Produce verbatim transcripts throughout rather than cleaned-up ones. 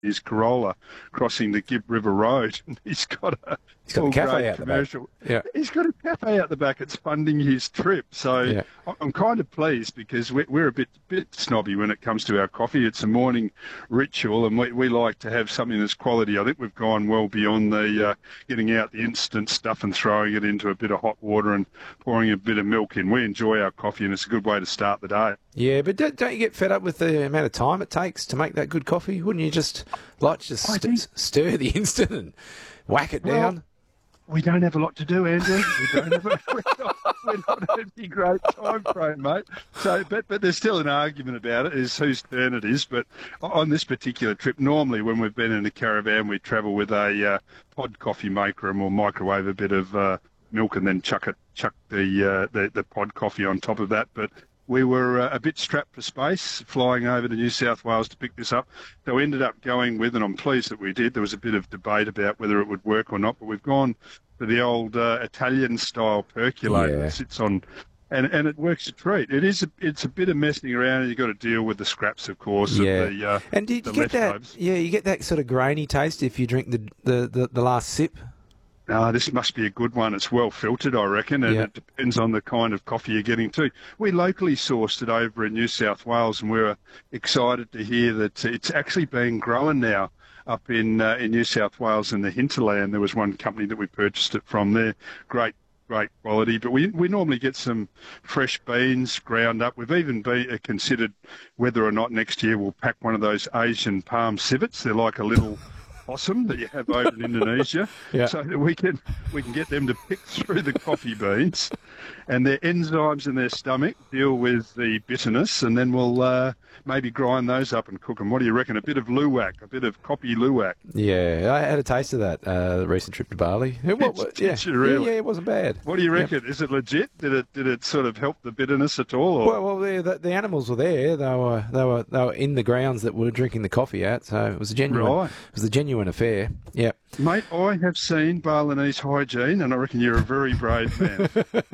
his Corolla crossing the Gibb River Road. And he's got a He's got full the cafe grade out the back. commercial. Yeah. He's got a cafe out the back. It's funding his trip. So Yeah. I- I'm kind of pleased because we're, we're a bit bit snobby when it comes to our coffee. It's a morning ritual, and we, we like to have something that's quality. I think we've gone well beyond the uh, getting out the instant stuff and throwing it into a bit of hot water and pouring a bit of milk in. We enjoy our coffee, and it's a good way to start the day. Yeah, but don't, don't you get fed up with the amount of time it takes to make that good coffee? Wouldn't you just like to just I st- think- stir the instant and whack it Well, down? We don't have a lot to do, Andrew. We don't have a, we're, not, we're not on any great time frame, mate. So, but but there's still an argument about it, is whose turn it is. But on this particular trip, normally when we've been in a caravan, we travel with a uh, pod coffee maker, and we'll microwave a bit of uh, milk and then chuck it, chuck the, uh, the the pod coffee on top of that. But we were uh, a bit strapped for space flying over to New South Wales to pick this up. So we ended up going with, and I'm pleased that we did. There was a bit of debate about whether it would work or not, but we've gone for the old uh, Italian-style percolator Yeah. that sits on, and, and it works a treat. It is a, it's a bit of messing around, and you've got to deal with the scraps, of course, Yeah. of the, uh, And did the you get that? leftovers. Yeah, you get that sort of grainy taste if you drink the the, the, the last sip. No, this must be a good one. It's well filtered, I reckon, and Yeah. it depends on the kind of coffee you're getting too. We locally sourced it over in New South Wales, and we were excited to hear that it's actually being grown now up in uh, in New South Wales in the hinterland. There was one company that we purchased it from there. Great, great quality. But we we normally get some fresh beans ground up. We've even be, uh, considered whether or not next year we'll pack one of those Asian palm civets. They're like a little possum that you have over in Indonesia, Yeah. so that we can we can get them to pick through the coffee beans, and their enzymes in their stomach deal with the bitterness, and then we'll uh, maybe grind those up and cook them. What do you reckon? A bit of luwak, a bit of coffee luwak. Yeah, I had a taste of that uh, the recent trip to Bali. It, wa- wa- Did yeah. you really? yeah, yeah, it wasn't bad. What do you reckon? Is it legit? Did it did it sort of help the bitterness at all? Or? Well, well, the, the, the animals were there. They were they were they were in the grounds that we were drinking the coffee at. So it was a genuine Right. it was a genuine affair. Yeah. Mate, I have seen Balinese hygiene, and I reckon you're a very brave man.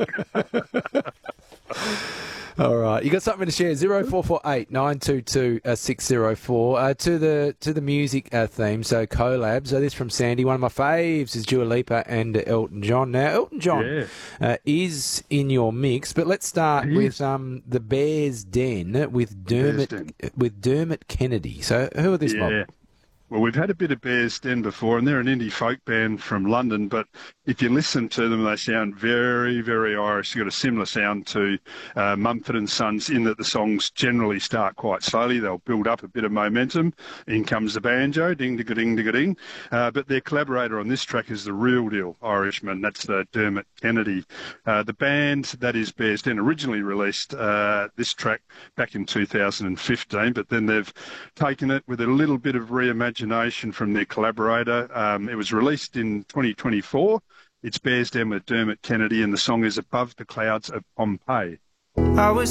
All right, you got something to share? Zero four four eight nine two two six zero four uh, to the to the music uh, theme. So collabs. So this from Sandy. One of my faves is Dua Lipa and Elton John. Now Elton John Yeah. uh, is in your mix, but let's start He with is. um the Bears Den with Dermot Den. with Dermot Kennedy. So who are this mob? Yeah. Well, we've had a bit of Bears Den before, and they're an indie folk band from London, but if you listen to them, they sound very, very Irish. They've got a similar sound to uh, Mumford and Sons in that the songs generally start quite slowly. They'll build up a bit of momentum. In comes the banjo, ding-digga-ding-digga-ding. Uh, but their collaborator on this track is the real deal Irishman. That's the Dermot Kennedy. Uh, the band that is Bears Den originally released uh, this track back in two thousand fifteen, but then they've taken it with a little bit of reimagination from their collaborator. Um, it was released in twenty twenty-four. It's Bears Den with Dermot Kennedy, and the song is Above the Clouds of Pompeii. I was